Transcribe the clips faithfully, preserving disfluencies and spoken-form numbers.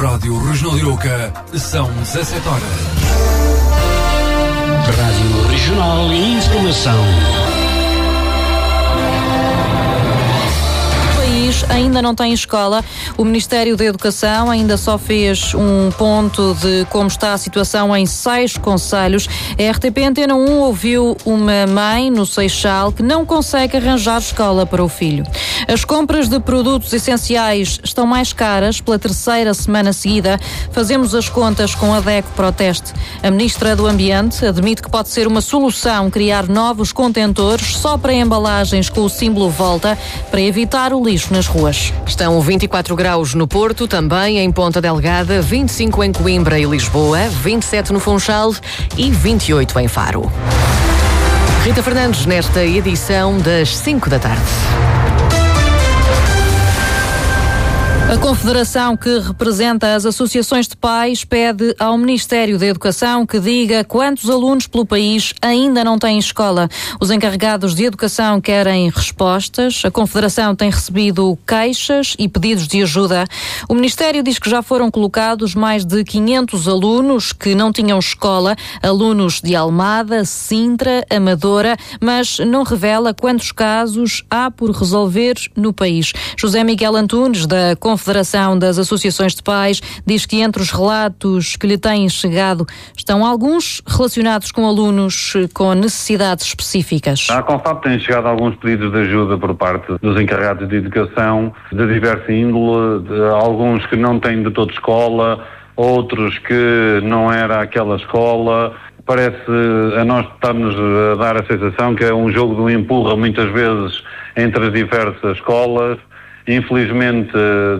Rádio Regional Iroca, são dezassete horas. Rádio Regional e Informação. Ainda não tem escola. O Ministério da Educação ainda só fez um ponto de como está a situação em seis concelhos. A R T P Antena um ouviu uma mãe no Seixal que não consegue arranjar escola para o filho. As compras de produtos essenciais estão mais caras pela terceira semana seguida. Fazemos as contas com a DECO Proteste. A Ministra do Ambiente admite que pode ser uma solução criar novos contentores só para embalagens com o símbolo Volta para evitar o lixo nas ruas. Estão vinte e quatro graus no Porto, também em Ponta Delgada, vinte e cinco em Coimbra e Lisboa, vinte e sete no Funchal e vinte e oito em Faro. Rita Fernandes nesta edição das cinco da tarde. A Confederação, que representa as associações de pais, pede ao Ministério da Educação que diga quantos alunos pelo país ainda não têm escola. Os encarregados de educação querem respostas. A Confederação tem recebido queixas e pedidos de ajuda. O Ministério diz que já foram colocados mais de quinhentos alunos que não tinham escola, alunos de Almada, Sintra, Amadora, mas não revela quantos casos há por resolver no país. José Miguel Antunes, da Confederação Confederação das Associações de Pais, diz que entre os relatos que lhe têm chegado estão alguns relacionados com alunos com necessidades específicas. À Confap têm chegado alguns pedidos de ajuda por parte dos encarregados de educação de diversa índole, de alguns que não têm de toda escola, outros que não era aquela escola. Parece a nós estar-nos a dar a sensação que é um jogo do empurra muitas vezes entre as diversas escolas. Infelizmente,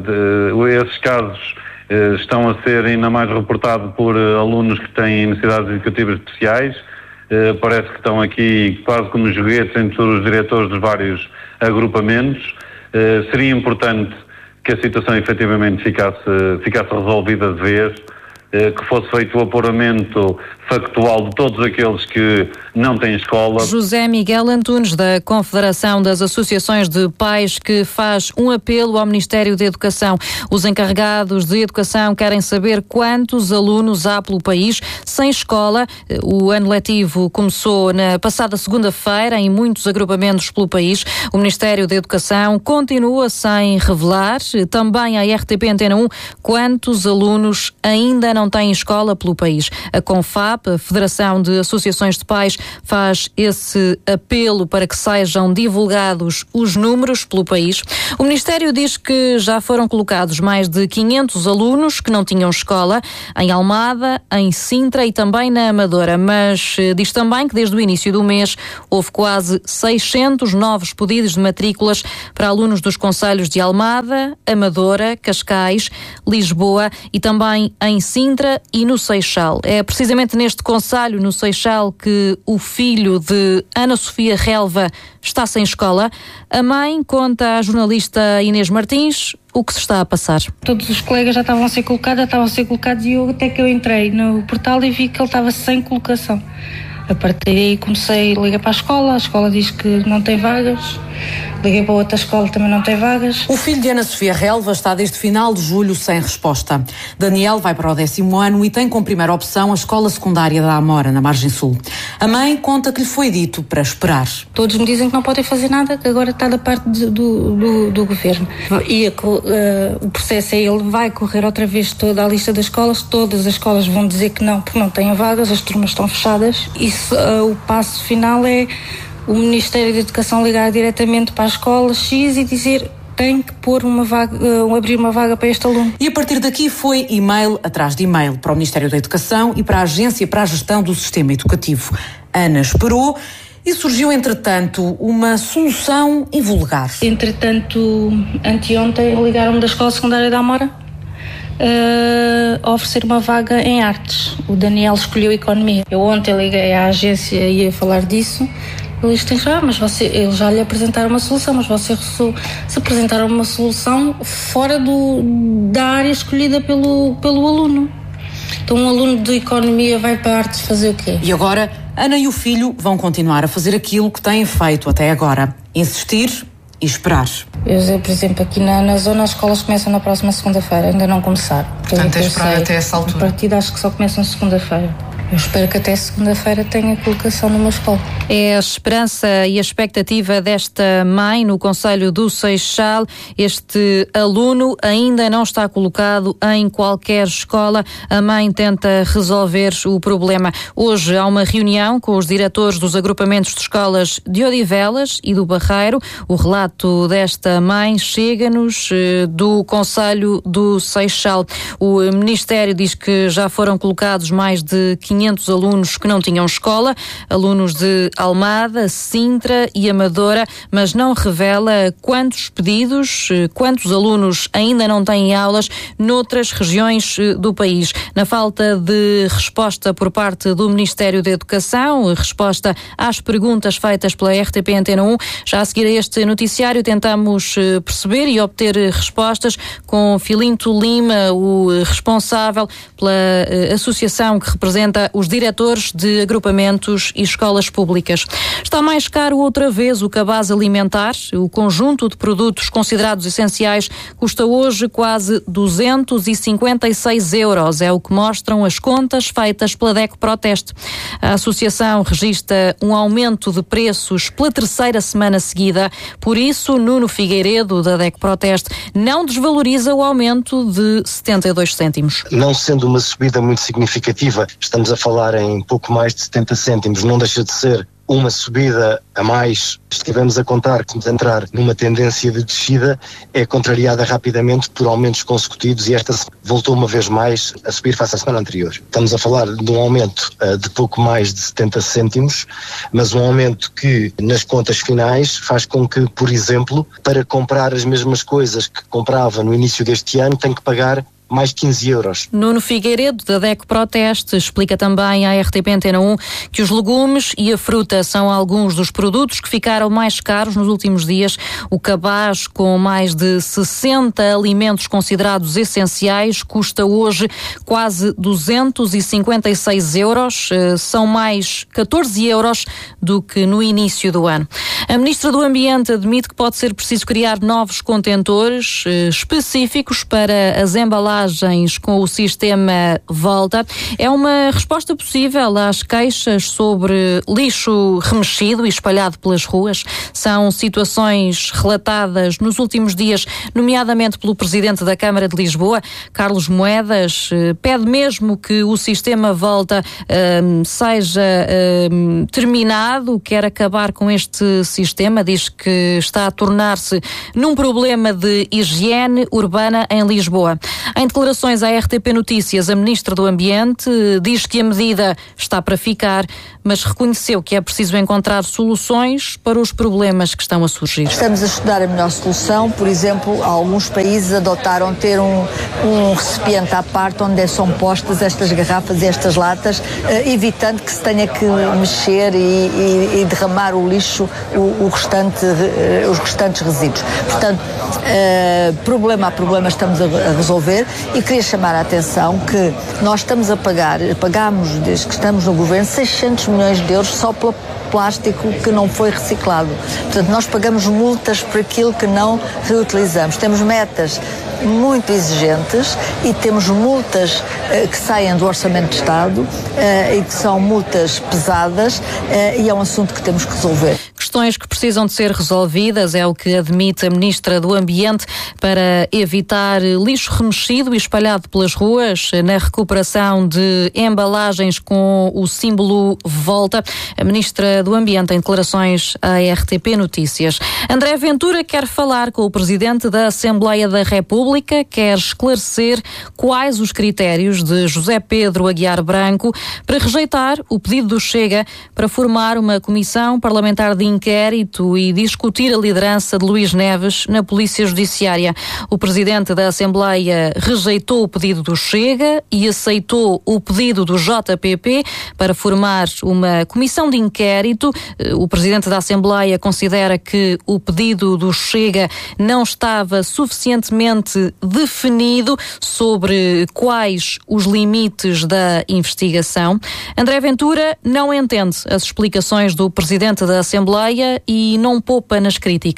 de, esses casos eh, estão a ser ainda mais reportados por eh, alunos que têm necessidades educativas especiais. Eh, parece que estão aqui quase como joguetes entre os diretores dos vários agrupamentos. Eh, seria importante que a situação efetivamente ficasse, ficasse resolvida de vez, eh, que fosse feito o apuramento factual de todos aqueles que não têm escola. José Miguel Antunes, da Confederação das Associações de Pais, que faz um apelo ao Ministério da Educação. Os encarregados de educação querem saber quantos alunos há pelo país sem escola. O ano letivo começou na passada segunda-feira em muitos agrupamentos pelo país. O Ministério da Educação continua sem revelar, também à R T P Antena um, quantos alunos ainda não têm escola pelo país. A Confap, a Federação de Associações de Pais, faz esse apelo para que sejam divulgados os números pelo país. O Ministério diz que já foram colocados mais de quinhentos alunos que não tinham escola em Almada, em Sintra e também na Amadora, mas diz também que desde o início do mês houve quase seiscentos novos pedidos de matrículas para alunos dos concelhos de Almada, Amadora, Cascais, Lisboa e também em Sintra e no Seixal. É precisamente neste Neste concelho, no Seixal, que o filho de Ana Sofia Relva está sem escola. A mãe conta à jornalista Inês Martins o que se está a passar. Todos os colegas já estavam a ser colocados, já estavam a ser colocados e eu, até que eu entrei no portal e vi que ele estava sem colocação. A partir daí comecei a ligar para a escola, a escola diz que não tem vagas. Liguei para outra escola, também não tem vagas. O filho de Ana Sofia Relva está desde final de julho sem resposta. Daniel vai para o décimo ano e tem como primeira opção a escola secundária da Amora, na Margem Sul. A mãe conta que lhe foi dito para esperar. Todos me dizem que não podem fazer nada, que agora está da parte de, do, do, do governo. E uh, o processo é, ele vai correr outra vez toda a lista das escolas, todas as escolas vão dizer que não, porque não têm vagas, as turmas estão fechadas. Isso, uh, o passo final é o Ministério da Educação ligar diretamente para a escola X e dizer tem que pôr uma vaga, uh, abrir uma vaga para este aluno. E a partir daqui foi e-mail atrás de e-mail para o Ministério da Educação e para a Agência para a Gestão do Sistema Educativo. Ana esperou e surgiu, entretanto, uma solução invulgar. Entretanto, anteontem ligaram-me da Escola Secundária da Amora uh, a oferecer uma vaga em artes. O Daniel escolheu Economia. Eu ontem liguei à agência e ia falar disso. Eles têm ah, mas você, eles já lhe apresentaram uma solução, mas você se apresentaram uma solução fora do, da área escolhida pelo, pelo aluno. Então um aluno de Economia vai para artes fazer o quê? E agora, Ana e o filho vão continuar a fazer aquilo que têm feito até agora. Insistir e esperar. Eu, por exemplo, aqui na, na zona as escolas começam na próxima segunda-feira, ainda não começaram. Portanto, é esperar até essa altura. A partida acho que só começam segunda-feira. Eu espero que até segunda-feira tenha colocação numa escola. É a esperança e a expectativa desta mãe no Concelho do Seixal. Este aluno ainda não está colocado em qualquer escola. A mãe tenta resolver o problema. Hoje há uma reunião com os diretores dos agrupamentos de escolas de Odivelas e do Barreiro. O relato desta mãe chega-nos eh, do Concelho do Seixal. O Ministério diz que já foram colocados mais de quinhentos alunos que não tinham escola, alunos de Almada, Sintra e Amadora, mas não revela quantos pedidos, quantos alunos ainda não têm aulas noutras regiões do país. Na falta de resposta por parte do Ministério da Educação, resposta às perguntas feitas pela R T P Antena um, já a seguir a este noticiário tentamos perceber e obter respostas com Filinto Lima, o responsável pela associação que representa os diretores de agrupamentos e escolas públicas. Está mais caro outra vez o cabaz alimentar. O conjunto de produtos considerados essenciais custa hoje quase duzentos e cinquenta e seis euros. É o que mostram as contas feitas pela DECO Proteste. A associação registra um aumento de preços pela terceira semana seguida. Por isso, Nuno Figueiredo, da DECO Proteste, não desvaloriza o aumento de setenta e dois cêntimos. Não sendo uma subida muito significativa, estamos a falar em pouco mais de setenta cêntimos, não deixa de ser uma subida a mais. Estivemos a contar que vamos entrar numa tendência de descida, é contrariada rapidamente por aumentos consecutivos e esta voltou uma vez mais a subir face à semana anterior. Estamos a falar de um aumento uh, de pouco mais de setenta cêntimos, mas um aumento que nas contas finais faz com que, por exemplo, para comprar as mesmas coisas que comprava no início deste ano, tem que pagar mais quinze euros. Nuno Figueiredo, da DECO Proteste, explica também à R T P Antena um que os legumes e a fruta são alguns dos produtos que ficaram mais caros nos últimos dias. O cabaz, com mais de sessenta alimentos considerados essenciais, custa hoje quase duzentos e cinquenta e seis euros. São mais catorze euros do que no início do ano. A Ministra do Ambiente admite que pode ser preciso criar novos contentores específicos para as embalagens com o sistema Volta. É uma resposta possível às queixas sobre lixo remexido e espalhado pelas ruas. São situações relatadas nos últimos dias, nomeadamente pelo Presidente da Câmara de Lisboa, Carlos Moedas. Pede mesmo que o sistema Volta um, seja um, terminado, quer acabar com este sistema, diz que está a tornar-se num problema de higiene urbana em Lisboa. Em declarações à R T P Notícias, a Ministra do Ambiente diz que a medida está para ficar, mas reconheceu que é preciso encontrar soluções para os problemas que estão a surgir. Estamos a estudar a melhor solução. Por exemplo, alguns países adotaram ter um, um recipiente à parte onde são postas estas garrafas e estas latas, eh, evitando que se tenha que mexer e, e, e derramar o lixo, o, o restante, eh, os restantes resíduos. Portanto, eh, problema a problema estamos a, a resolver. E queria chamar a atenção que nós estamos a pagar, pagámos desde que estamos no governo seiscentos milhões de euros só pelo plástico que não foi reciclado. Portanto, nós pagamos multas por aquilo que não reutilizamos. Temos metas muito exigentes e temos multas uh, que saem do Orçamento de Estado uh, e que são multas pesadas uh, e é um assunto que temos que resolver. Questões que precisam de ser resolvidas, é o que admite a Ministra do Ambiente, para evitar lixo remexido e espalhado pelas ruas, na recuperação de embalagens com o símbolo Volta. A Ministra do Ambiente em declarações à R T P Notícias. André Ventura quer falar com o Presidente da Assembleia da República, quer esclarecer quais os critérios de José Pedro Aguiar Branco para rejeitar o pedido do Chega para formar uma comissão parlamentar de inquérito e discutir a liderança de Luís Neves na Polícia Judiciária. O Presidente da Assembleia rejeitou o pedido do Chega e aceitou o pedido do J P P para formar uma comissão de inquérito. O Presidente da Assembleia considera que o pedido do Chega não estava suficientemente definido sobre quais os limites da investigação. André Ventura não entende as explicações do Presidente da Assembleia e não poupa nas críticas.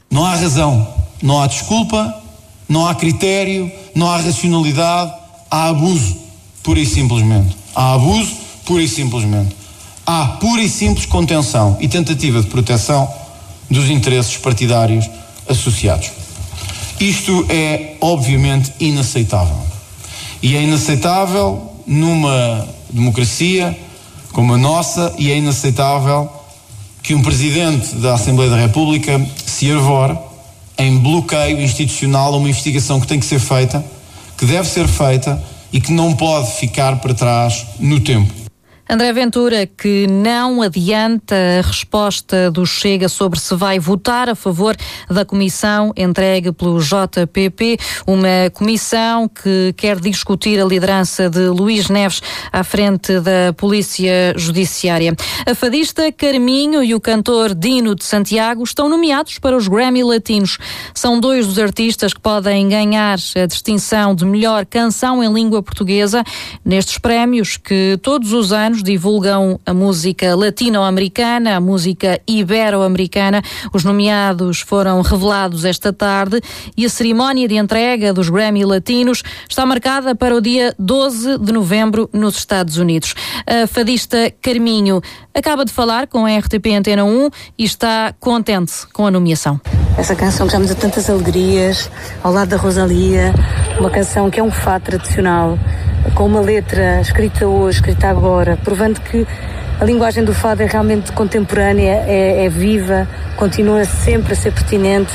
Não há razão, não há desculpa, não há critério, não há racionalidade, há abuso, pura e simplesmente. Há abuso, pura e simplesmente. Há pura e simples contenção e tentativa de proteção dos interesses partidários associados. Isto é, obviamente, inaceitável. E é inaceitável numa democracia como a nossa, e é inaceitável que um Presidente da Assembleia da República se arvore em bloqueio institucional a uma investigação que tem que ser feita, que deve ser feita e que não pode ficar para trás no tempo. André Ventura, que não adianta a resposta do Chega sobre se vai votar a favor da comissão entregue pelo J P P, uma comissão que quer discutir a liderança de Luís Neves à frente da Polícia Judiciária. A fadista Carminho e o cantor Dino de Santiago estão nomeados para os Grammy Latinos. São dois dos artistas que podem ganhar a distinção de melhor canção em língua portuguesa nestes prémios que todos os anos divulgam a música latino-americana, a música ibero-americana. Os nomeados foram revelados esta tarde e a cerimónia de entrega dos Grammy Latinos está marcada para o dia doze de novembro nos Estados Unidos. A fadista Carminho acaba de falar com a R T P Antena um e está contente com a nomeação. Essa canção que já me deu tantas alegrias, ao lado da Rosalia, uma canção que é um fado tradicional, com uma letra escrita hoje, escrita agora, provando que a linguagem do fado é realmente contemporânea, é, é viva, continua sempre a ser pertinente,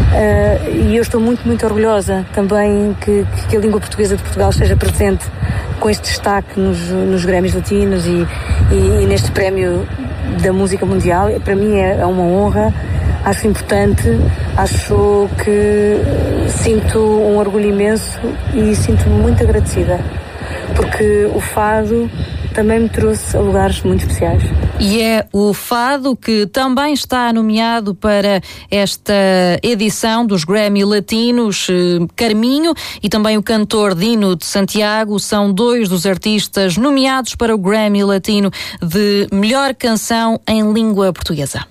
uh, e eu estou muito, muito orgulhosa também que, que a língua portuguesa de Portugal esteja presente com este destaque nos, nos Grammys Latinos e, e, e neste prémio da música mundial. Para mim é, é uma honra, acho importante, acho que sinto um orgulho imenso e sinto-me muito agradecida, porque o fado também me trouxe a lugares muito especiais. E é o fado que também está nomeado para esta edição dos Grammy Latinos. Carminho e também o cantor Dino de Santiago são dois dos artistas nomeados para o Grammy Latino de melhor canção em língua portuguesa.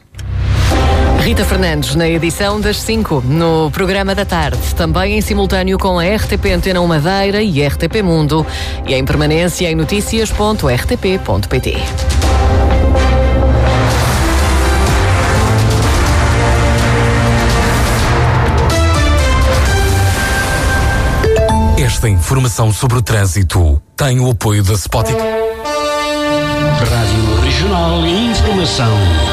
Rita Fernandes na edição das cinco, no programa da tarde, também em simultâneo com a R T P Antena um Madeira e R T P Mundo, e em permanência em notícias ponto r t p ponto p t. Esta informação sobre o trânsito tem o apoio da Spotify. Rádio Regional e Informação.